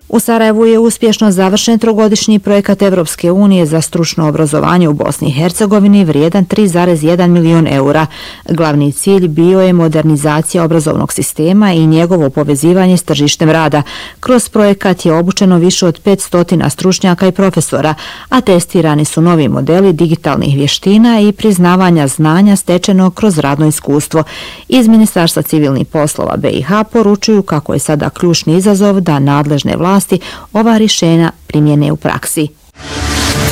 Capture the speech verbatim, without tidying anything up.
U Sarajevu je uspješno završen trogodišnji projekat Evropske unije za stručno obrazovanje u Bosni i Hercegovini vrijedan tri zarez jedan milion eura. Glavni cilj bio je modernizacija obrazovnog sistema i njegovo povezivanje s tržištem rada. Kroz projekat je obučeno više od petsto stručnjaka i profesora, a testirani su novi modeli digitalnih vještina i priznavanja znanja stečenog kroz radno iskustvo. Iz Ministarstva civilnih poslova B i H poručuju kako je sada ključni izazov da nadležne vlasti ova rješenja primjene u praksi.